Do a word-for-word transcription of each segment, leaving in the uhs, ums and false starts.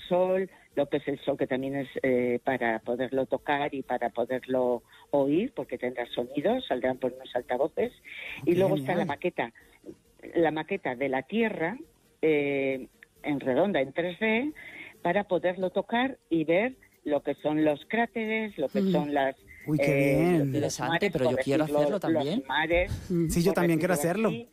sol, lo que es el sol, que también es eh, para poderlo tocar y para poderlo oír, porque tendrá sonidos, saldrán por unos altavoces. Okay, y luego genial. Está la maqueta, la maqueta de la Tierra, eh, en redonda, en tres D, para poderlo tocar y ver lo que son los cráteres, lo que mm. son las... Uy, qué eh, bien. Interesante, mares, pero yo quiero hacerlo también. Los mares, sí, yo también quiero hacerlo. Aquí.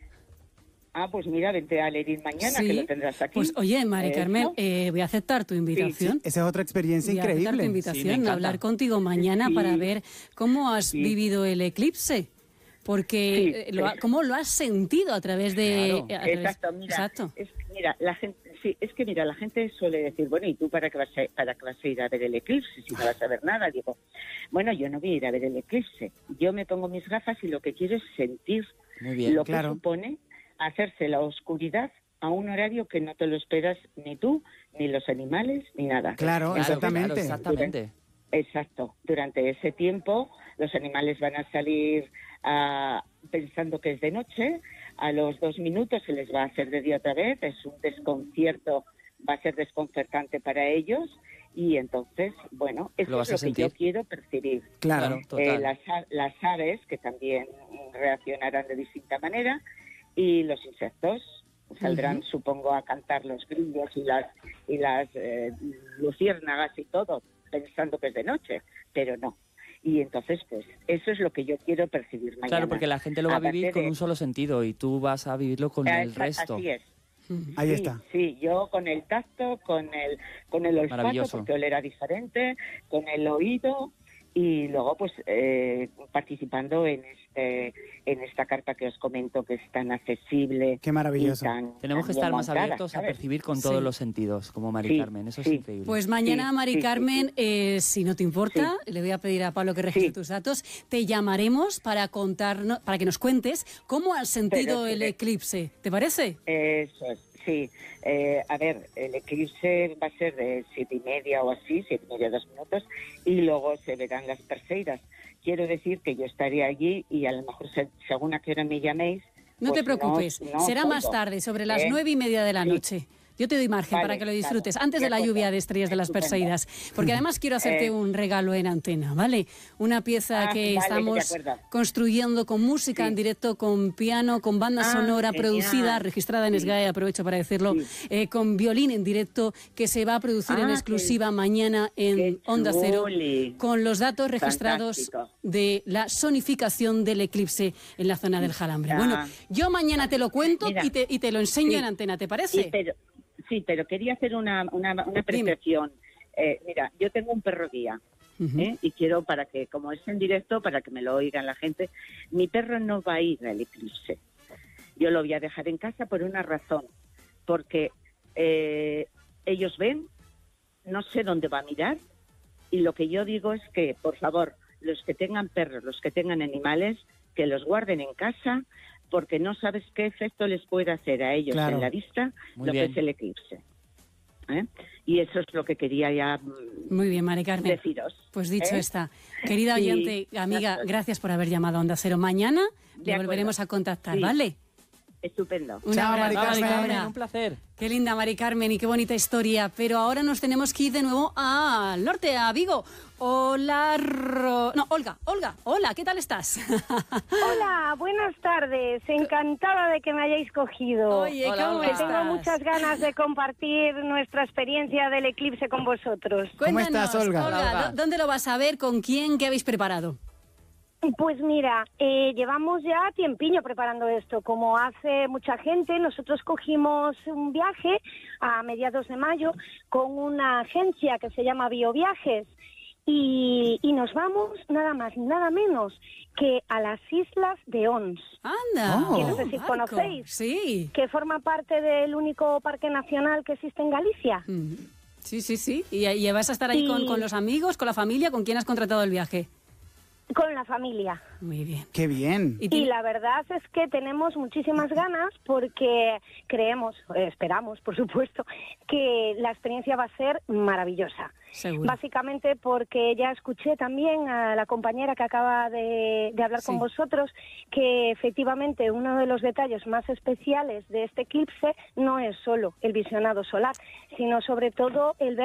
Ah, pues mira, vente a Lerín mañana, sí. que lo tendrás aquí. Pues oye, Mari Carmen, eh, voy a aceptar tu invitación. Sí, sí. Esa es otra experiencia voy increíble. Voy a aceptar tu invitación, sí, a hablar contigo mañana sí. para ver cómo has sí. vivido el eclipse. Porque, sí, lo ha, ¿cómo lo has sentido a través de...? Claro. A través, exacto, mira, exacto. Es, mira, la gente, sí, es que mira, la gente suele decir, bueno, ¿y tú para qué vas a, para qué vas a ir a ver el eclipse si no vas a ver nada? Digo, bueno, yo no voy a ir a ver el eclipse. Yo me pongo mis gafas y lo que quiero es sentir Muy bien, lo claro. que supone hacerse la oscuridad a un horario que no te lo esperas ni tú, ni los animales, ni nada. Claro, claro exactamente. Claro, exactamente. Durante, exacto. Durante ese tiempo los animales van a salir a, pensando que es de noche, a los dos minutos se les va a hacer de día otra vez, es un desconcierto, va a ser desconcertante para ellos y entonces, bueno, eso lo es lo sentir? que yo quiero percibir. Claro, total. Eh, las, las aves, que también reaccionarán de distinta manera, y los insectos saldrán, uh-huh. supongo, a cantar los grillos y las y las eh, luciérnagas y todo, pensando que es de noche, pero no. Y entonces, pues, eso es lo que yo quiero percibir mañana. Claro, porque la gente lo va a, a vivir con de... un solo sentido y tú vas a vivirlo con ah, el esa, resto. Así es. Ahí sí, está. Sí, yo con el tacto, con el con el olfato, porque olerá diferente, con el oído y luego pues eh, participando en este en esta carta que os comento, que es tan accesible. Qué maravilloso. Tan, Tenemos tan que estar más montada, abiertos ¿sabes? a percibir con todos sí. los sentidos, como Mari sí, Carmen, eso sí. es increíble. Pues mañana, sí, Mari sí, Carmen, sí, sí. Eh, si no te importa, sí. le voy a pedir a Pablo que registre sí. tus datos, te llamaremos para contarnos, para que nos cuentes cómo has sentido Pero, el eh, eclipse, ¿te parece? Eso es. Sí, eh, a ver, el eclipse va a ser de siete y media o así, siete y media, dos minutos, y luego se verán las Perseidas. Quiero decir que yo estaré allí y a lo mejor se, según a qué hora me llaméis... No pues te preocupes, no, no será puedo. Más tarde, sobre las nueve ¿Eh? y media de la sí. noche. Yo te doy margen vale, para que lo disfrutes, claro. antes de la lluvia de estrellas de las Perseidas, porque además quiero hacerte eh. un regalo en antena, ¿vale? Una pieza ah, que vale, estamos construyendo con música sí. en directo, con piano, con banda ah, sonora genial. producida, registrada en sí. S G A E, aprovecho para decirlo, sí. eh, con violín en directo, que se va a producir ah, en exclusiva qué, mañana en Onda Cero, con los datos registrados Fantástico. de la sonificación del eclipse en la zona del Jalambre. Ah. Bueno, yo mañana te lo cuento y te, y te lo enseño sí. en antena, ¿te parece? Sí, pero... Sí, pero quería hacer una, una, una apreciación. Eh, mira, yo tengo un perro guía uh-huh. ¿eh? y quiero, para que, como es en directo, para que me lo oigan la gente, mi perro no va a ir al eclipse. Yo lo voy a dejar en casa por una razón, porque eh, ellos ven, no sé dónde va a mirar, y lo que yo digo es que, por favor, los que tengan perros, los que tengan animales, que los guarden en casa, porque no sabes qué efecto les puede hacer a ellos claro. en la vista Muy lo bien. que es el eclipse. ¿Eh? Y eso es lo que quería ya Muy bien, Mari Carmen. deciros. Pues dicho ¿eh? está. Querida oyente, sí. amiga, gracias por haber llamado a Onda Cero. Mañana de le acuerdo. volveremos a contactar, sí. ¿vale? Estupendo. Un Chao, abrazo, Mari Carmen. Carmen. Un placer. Qué linda, Mari Carmen, y qué bonita historia. Pero ahora nos tenemos que ir de nuevo al norte, a Vigo. Hola, Ro... No, Olga, Olga, hola, ¿qué tal estás? Hola, buenas tardes. Encantada de que me hayáis cogido. Oye, hola, ¿cómo Olga. estás? Tengo muchas ganas de compartir nuestra experiencia del eclipse con vosotros. ¿Cómo Cuéntanos, estás, Olga? Olga, Olga. ¿dónde lo vas a ver? ¿Con quién? ¿Qué habéis preparado? Pues mira, eh, llevamos ya tiempiño preparando esto. Como hace mucha gente, nosotros cogimos un viaje a mediados de mayo con una agencia que se llama Bioviajes y, y nos vamos nada más ni nada menos que a las islas de Ons. ¡Anda! Que no sé si Marco. conocéis. Sí. Que forma parte del único parque nacional que existe en Galicia. Mm. Sí, sí, sí. ¿Y, y vas a estar ahí y... con, con los amigos, con la familia? ¿Con quién has contratado el viaje? Con la familia. Muy bien. ¡Qué bien! Y, y la verdad es que tenemos muchísimas ganas porque creemos, eh, esperamos, por supuesto, que la experiencia va a ser maravillosa. Seguro. Básicamente porque ya escuché también a la compañera que acaba de, de hablar sí. con vosotros que efectivamente uno de los detalles más especiales de este eclipse no es solo el visionado solar, sino sobre todo el ver